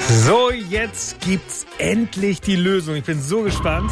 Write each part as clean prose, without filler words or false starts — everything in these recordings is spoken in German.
So, jetzt gibt's endlich die Lösung. Ich bin so gespannt.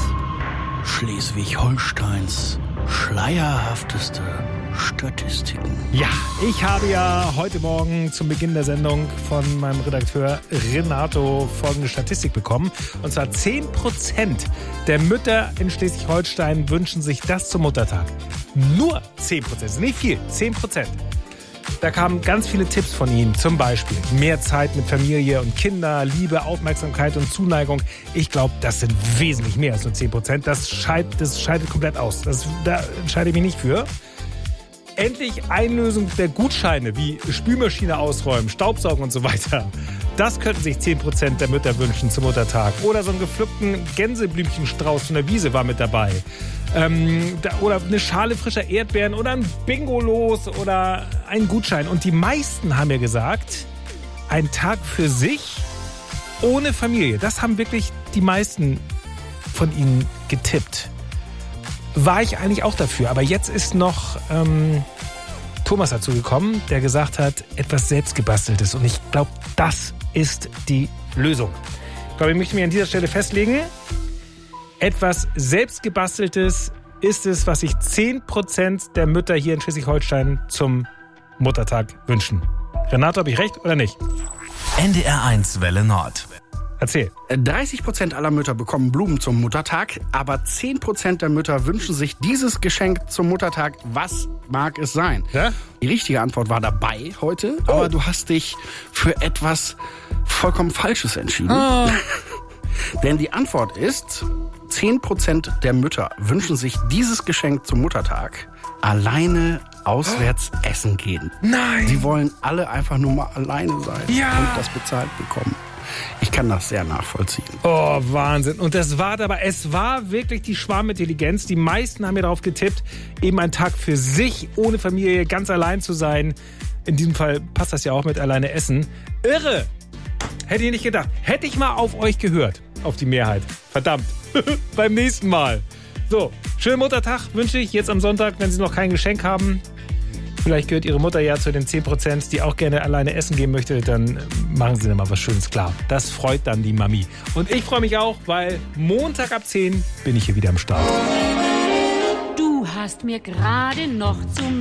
Schleswig-Holsteins schleierhafteste Statistiken. Ja, ich habe ja heute Morgen zum Beginn der Sendung von meinem Redakteur Renato folgende Statistik bekommen. Und zwar 10% der Mütter in Schleswig-Holstein wünschen sich das zum Muttertag. Nur 10%, das ist nicht viel, 10%. Da kamen ganz viele Tipps von Ihnen, zum Beispiel mehr Zeit mit Familie und Kinder, Liebe, Aufmerksamkeit und Zuneigung. Ich glaube, das sind wesentlich mehr als nur 10%. Das scheidet komplett aus. Da entscheide ich mich nicht für. Endlich Einlösung der Gutscheine wie Spülmaschine ausräumen, Staubsaugen und so weiter. Das könnten sich 10% der Mütter wünschen zum Muttertag. Oder so einen gepflückten Gänseblümchenstrauß von der Wiese war mit dabei. Oder eine Schale frischer Erdbeeren oder ein Bingo-Los oder ein Gutschein. Und die meisten haben ja gesagt, ein Tag für sich ohne Familie. Das haben wirklich die meisten von ihnen getippt. War ich eigentlich auch dafür. Aber jetzt ist noch Thomas dazu gekommen, der gesagt hat, etwas Selbstgebasteltes. Und ich glaube, das ist die Lösung. Ich glaube, ich möchte mich an dieser Stelle festlegen. Etwas Selbstgebasteltes ist es, was sich 10% der Mütter hier in Schleswig-Holstein zum Muttertag wünschen. Renato, habe ich recht oder nicht? NDR1 Welle Nord. Erzähl. 30% aller Mütter bekommen Blumen zum Muttertag, aber 10% der Mütter wünschen sich dieses Geschenk zum Muttertag. Was mag es sein? Ja? Die richtige Antwort war dabei heute, aber du hast dich für etwas vollkommen Falsches entschieden. Oh. Denn die Antwort ist, 10% der Mütter wünschen sich dieses Geschenk zum Muttertag, alleine auswärts essen gehen. Nein! Sie wollen alle einfach nur mal alleine sein und das bezahlt bekommen. Ich kann das sehr nachvollziehen. Oh, Wahnsinn. Und es war wirklich die Schwarmintelligenz. Die meisten haben ja darauf getippt, eben einen Tag für sich, ohne Familie, ganz allein zu sein. In diesem Fall passt das ja auch mit alleine essen. Irre! Hätte ich nicht gedacht. Hätte ich mal auf euch gehört. Auf die Mehrheit. Verdammt. Beim nächsten Mal. So, schönen Muttertag wünsche ich jetzt am Sonntag, wenn Sie noch kein Geschenk haben. Vielleicht gehört Ihre Mutter ja zu den 10%, die auch gerne alleine essen gehen möchte. Dann machen Sie da mal was Schönes klar. Das freut dann die Mami. Und ich freue mich auch, weil Montag ab 10 bin ich hier wieder am Start. Du hast mir gerade noch zum